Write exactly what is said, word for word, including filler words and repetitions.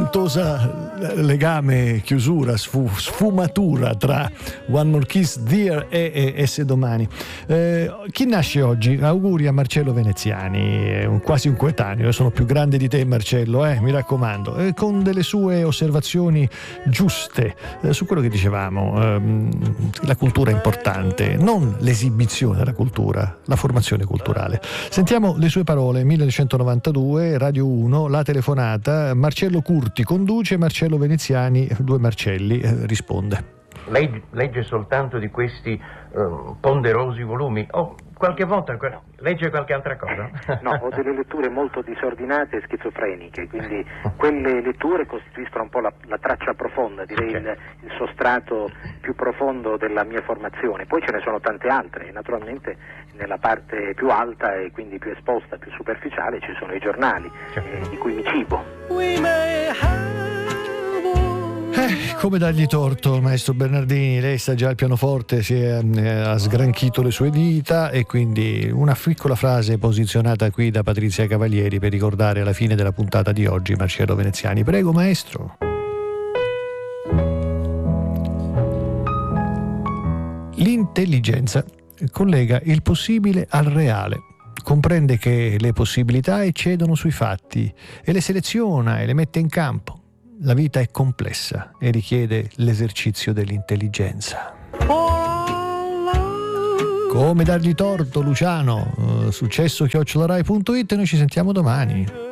lamentosa legame, chiusura, sfu, sfumatura tra One More Kiss, Dear e, e, e Se Domani. Eh, chi nasce oggi? Auguri a Marcello Veneziani, è un, quasi un coetaneo. Io sono più grande di te, Marcello, eh, mi raccomando, eh, con delle sue osservazioni giuste eh, su quello che dicevamo. Ehm, la cultura è importante, non l'esibizione della cultura, la formazione culturale. Sentiamo le sue parole. millenovecentonovantadue, Radio uno, la telefonata. Marcello Curti conduce, Marcello Veneziani, due Marcelli, eh, risponde. Lei legge soltanto di questi uh, ponderosi volumi? O qualche volta legge qualche altra cosa? No, ho delle letture molto disordinate e schizofreniche, quindi quelle letture costituiscono un po' la, la traccia profonda, direi il, il sostrato più profondo della mia formazione. Poi ce ne sono tante altre, naturalmente nella parte più alta e quindi più esposta, più superficiale, ci sono i giornali, eh, di cui mi cibo. Eh, come dargli torto, maestro Bernardini? Lei sta già al pianoforte, si è, eh, ha sgranchito le sue dita, e quindi una piccola frase posizionata qui da Patrizia Cavalieri per ricordare alla fine della puntata di oggi Marcello Veneziani. Prego, maestro. L'intelligenza collega il possibile al reale, comprende che le possibilità eccedono sui fatti e le seleziona e le mette in campo. La vita è complessa e richiede l'esercizio dell'intelligenza. Come dargli torto, Luciano? Uh, successo chiocciolarai punto it. Noi ci sentiamo domani.